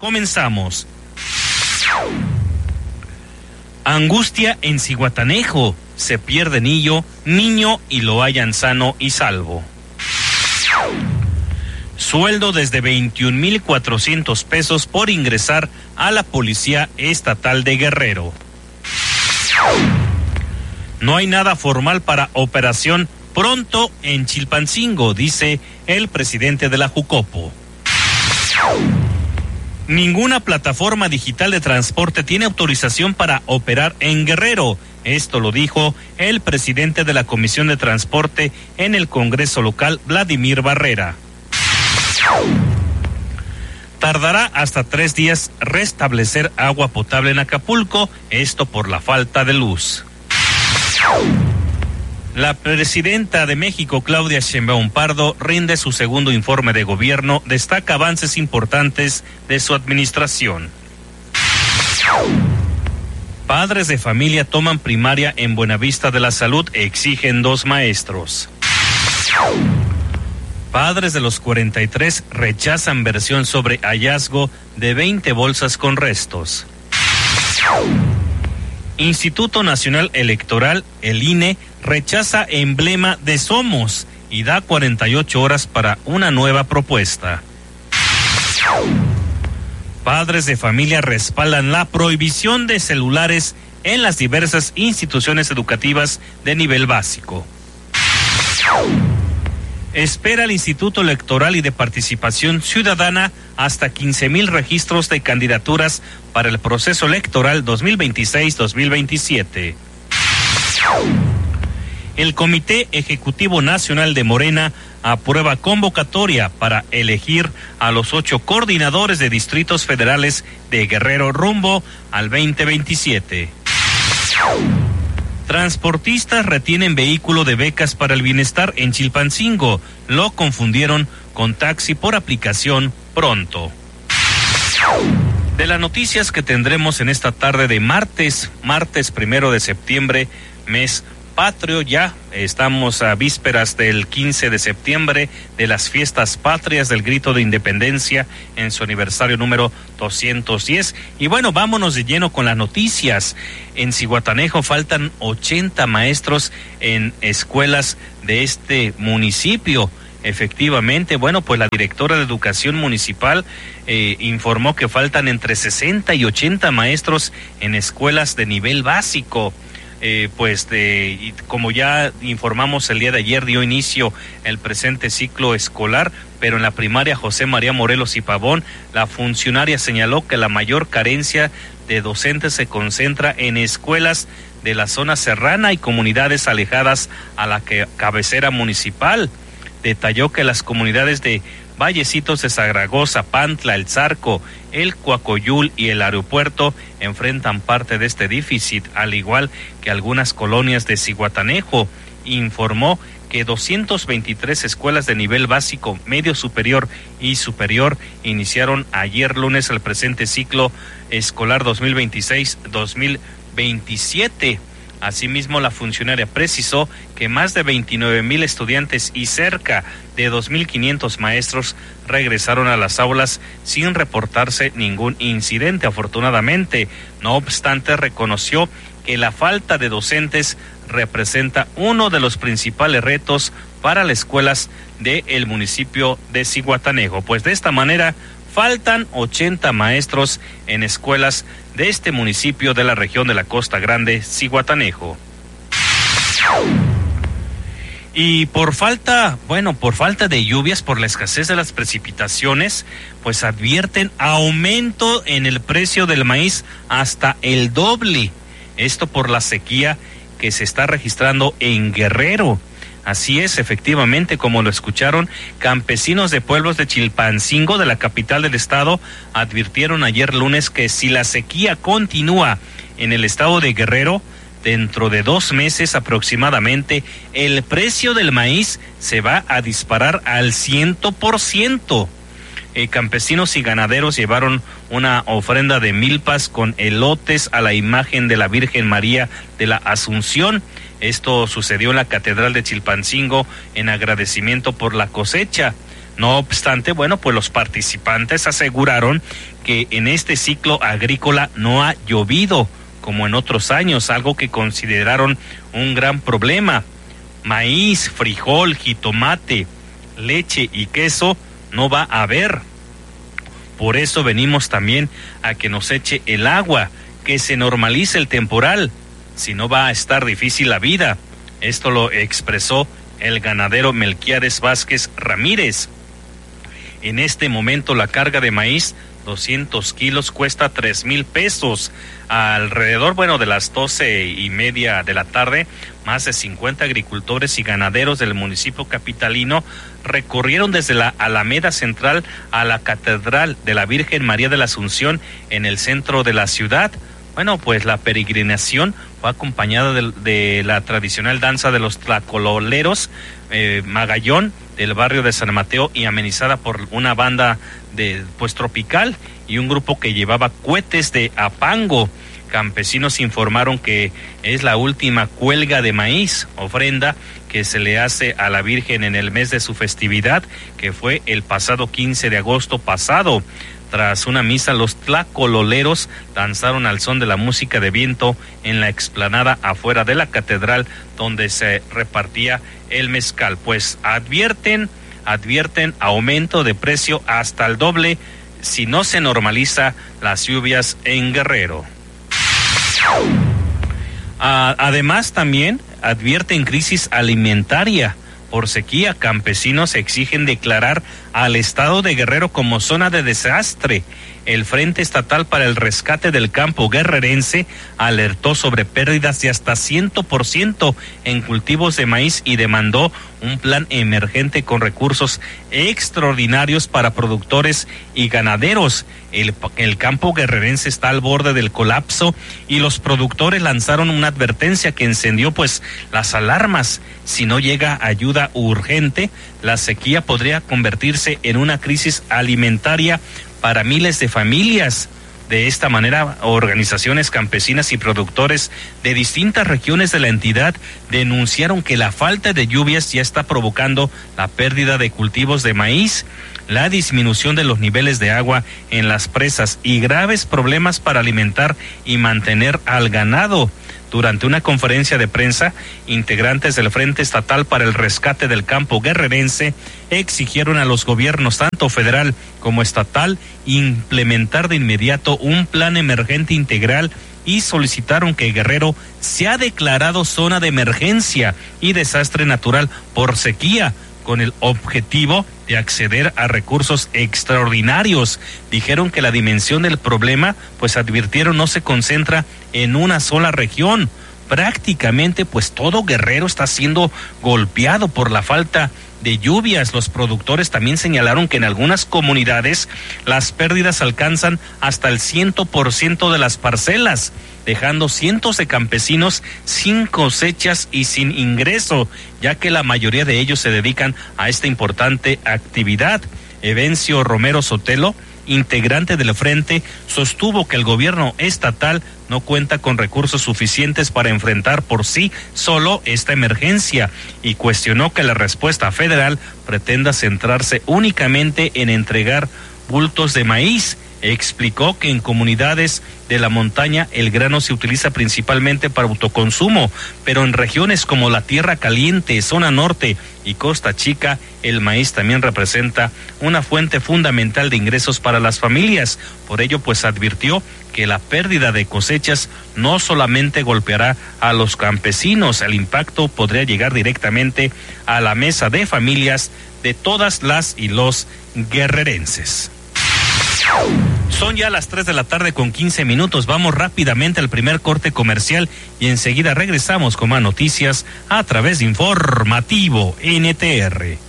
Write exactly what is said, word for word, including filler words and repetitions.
Comenzamos. Angustia en Zihuatanejo. Se pierde niño, niño y lo hallan sano y salvo. Sueldo desde veintiún mil cuatrocientos pesos por ingresar a la Policía Estatal de Guerrero. No hay nada formal para operación pronto en Chilpancingo, dice el presidente de la Jucopo. Ninguna plataforma digital de transporte tiene autorización para operar en Guerrero. Esto lo dijo el presidente de la Comisión de Transporte en el Congreso local, Vladimir Barrera. Tardará hasta tres días restablecer agua potable en Acapulco, esto por la falta de luz. La presidenta de México, Claudia Sheinbaum Pardo, rinde su segundo informe de gobierno, destaca avances importantes de su administración. Padres de familia toman primaria en Buenavista de la Salud, exigen dos maestros. Padres de los cuarenta y tres rechazan versión sobre hallazgo de veinte bolsas con restos. Instituto Nacional Electoral, el I N E, rechaza emblema de Somos y da cuarenta y ocho horas para una nueva propuesta. Padres de familia respaldan la prohibición de celulares en las diversas instituciones educativas de nivel básico. Espera el Instituto Electoral y de Participación Ciudadana hasta quince mil registros de candidaturas para el proceso electoral dos mil veintiséis dos mil veintisiete. El Comité Ejecutivo Nacional de Morena aprueba convocatoria para elegir a los ocho coordinadores de distritos federales de Guerrero rumbo al veinte veintisiete. Transportistas retienen vehículo de becas para el bienestar en Chilpancingo. Lo confundieron con taxi por aplicación Pronto. De las noticias que tendremos en esta tarde de martes, martes primero de septiembre, mes patrio, ya estamos a vísperas del quince de septiembre de las fiestas patrias del Grito de Independencia en su aniversario número doscientos diez. Y bueno, vámonos de lleno con las noticias. En Zihuatanejo faltan ochenta maestros en escuelas de este municipio. Efectivamente, bueno, pues la directora de Educación Municipal eh, informó que faltan entre sesenta y ochenta maestros en escuelas de nivel básico. Eh, pues de, como ya informamos el día de ayer, dio inicio el presente ciclo escolar, pero en la primaria José María Morelos y Pavón, la funcionaria señaló que la mayor carencia de docentes se concentra en escuelas de la zona serrana y comunidades alejadas a la que, cabecera municipal. Detalló que las comunidades de Vallecitos de Zaragoza, Pantla, El Zarco, El Coacoyul y el aeropuerto enfrentan parte de este déficit, al igual que algunas colonias de Zihuatanejo. Informó que doscientas veintitrés escuelas de nivel básico, medio superior y superior iniciaron ayer lunes el presente ciclo escolar dos mil veintiséis dos mil veintisiete. Asimismo, la funcionaria precisó que más de veintinueve mil estudiantes y cerca de dos mil quinientos maestros regresaron a las aulas sin reportarse ningún incidente, afortunadamente. No obstante, reconoció que la falta de docentes representa uno de los principales retos para las escuelas del municipio de Zihuatanejo. Pues de esta manera, faltan ochenta maestros en escuelas de este municipio de la región de la Costa Grande, Zihuatanejo. Y por falta, bueno, por falta de lluvias, por la escasez de las precipitaciones, pues advierten aumento en el precio del maíz hasta el doble. Esto por la sequía que se está registrando en Guerrero. Así es, efectivamente, como lo escucharon, campesinos de pueblos de Chilpancingo, de la capital del estado, advirtieron ayer lunes que si la sequía continúa en el estado de Guerrero, dentro de dos meses aproximadamente, el precio del maíz se va a disparar al cien por ciento. Eh, campesinos y ganaderos llevaron una ofrenda de milpas con elotes a la imagen de la Virgen María de la Asunción. Esto sucedió en la Catedral de Chilpancingo en agradecimiento por la cosecha. No obstante, bueno, pues los participantes aseguraron que en este ciclo agrícola no ha llovido como en otros años, algo que consideraron un gran problema. Maíz, frijol, jitomate, leche y queso no va a haber. Por eso venimos también a que nos eche el agua, que se normalice el temporal, si no va a estar difícil la vida. Esto lo expresó el ganadero Melquiades Vázquez Ramírez. En este momento la carga de maíz, doscientos kilos, cuesta tres mil pesos. Alrededor, bueno, de las doce y media de la tarde, más de cincuenta agricultores y ganaderos del municipio capitalino recorrieron desde la Alameda Central a la Catedral de la Virgen María de la Asunción en el centro de la ciudad. Bueno, pues la peregrinación fue acompañada de, de la tradicional danza de los tlacololeros, eh, Magallón, del barrio de San Mateo, y amenizada por una banda de pues tropical y un grupo que llevaba cohetes de Apango. Campesinos informaron que es la última cuelga de maíz, ofrenda que se le hace a la Virgen en el mes de su festividad, que fue el pasado quince de agosto pasado. Tras una misa, los tlacololeros danzaron al son de la música de viento en la explanada afuera de la catedral, donde se repartía el mezcal. Pues advierten, advierten aumento de precio hasta el doble si no se normaliza las lluvias en Guerrero. Además, también advierten crisis alimentaria. Por sequía, campesinos exigen declarar al estado de Guerrero como zona de desastre. El Frente Estatal para el Rescate del Campo Guerrerense alertó sobre pérdidas de hasta cien por ciento en cultivos de maíz y demandó un plan emergente con recursos extraordinarios para productores y ganaderos. El, el campo guerrerense está al borde del colapso y los productores lanzaron una advertencia que encendió pues las alarmas. Si no llega ayuda urgente, la sequía podría convertirse en una crisis alimentaria para miles de familias. De esta manera, organizaciones campesinas y productores de distintas regiones de la entidad denunciaron que la falta de lluvias ya está provocando la pérdida de cultivos de maíz, la disminución de los niveles de agua en las presas y graves problemas para alimentar y mantener al ganado. Durante una conferencia de prensa, integrantes del Frente Estatal para el Rescate del Campo Guerrerense exigieron a los gobiernos, tanto federal como estatal, implementar de inmediato un plan emergente integral y solicitaron que Guerrero sea declarado zona de emergencia y desastre natural por sequía, con el objetivo de acceder a recursos extraordinarios. Dijeron que la dimensión del problema, pues advirtieron, no se concentra en una sola región. Prácticamente, pues todo Guerrero está siendo golpeado por la falta de lluvias. Los productores también señalaron que en algunas comunidades las pérdidas alcanzan hasta el cien por ciento de las parcelas, dejando cientos de campesinos sin cosechas y sin ingreso, ya que la mayoría de ellos se dedican a esta importante actividad. Evencio Romero Sotelo, integrante del Frente, sostuvo que el gobierno estatal no cuenta con recursos suficientes para enfrentar por sí solo esta emergencia y cuestionó que la respuesta federal pretenda centrarse únicamente en entregar bultos de maíz. Explicó que en comunidades de la montaña el grano se utiliza principalmente para autoconsumo, pero en regiones como la Tierra Caliente, Zona Norte y Costa Chica, el maíz también representa una fuente fundamental de ingresos para las familias. Por ello, pues advirtió que la pérdida de cosechas no solamente golpeará a los campesinos, el impacto podría llegar directamente a la mesa de familias de todas las y los guerrerenses. Son ya las tres de la tarde con quince minutos. Vamos rápidamente al primer corte comercial y enseguida regresamos con más noticias a través de Informativo N T R.